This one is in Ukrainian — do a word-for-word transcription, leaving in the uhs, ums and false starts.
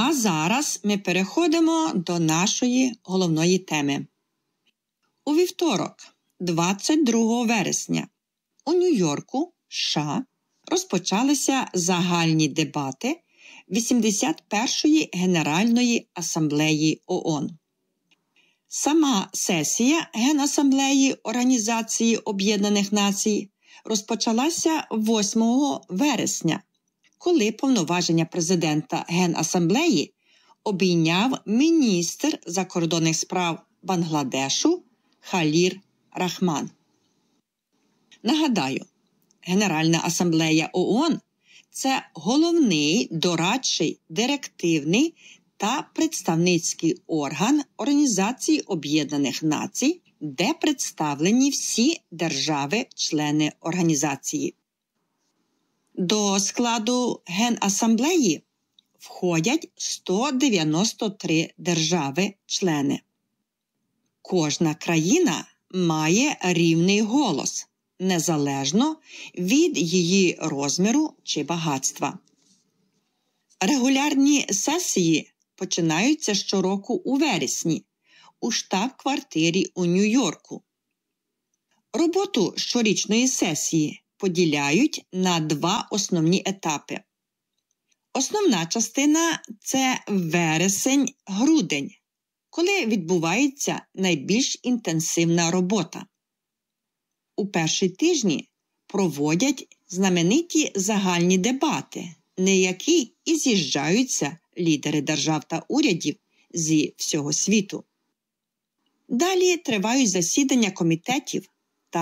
А зараз ми переходимо до нашої головної теми. У вівторок, двадцять другого вересня, у Нью-Йорку, США, розпочалися загальні дебати вісімдесят першої Генеральної асамблеї ООН. Сама сесія Генасамблеї Організації Об'єднаних Націй розпочалася восьмого вересня, коли повноваження президента Генасамблеї обійняв міністр закордонних справ Бангладешу Халір Рахман. Нагадаю, Генеральна асамблея ООН – це головний дорадчий, директивний та представницький орган Організації Об'єднаних Націй, де представлені всі держави-члени організації. До складу Генасамблеї входять сто дев'яносто три держави-члени. Кожна країна має рівний голос, незалежно від її розміру чи багатства. Регулярні сесії починаються щороку у вересні у штаб-квартирі у Нью-Йорку. Роботу щорічної сесії поділяють на два основні етапи. Основна частина – це вересень-грудень, коли відбувається найбільш інтенсивна робота. У перші тижні проводять знамениті загальні дебати, на які і з'їжджаються лідери держав та урядів зі всього світу. Далі тривають засідання комітетів,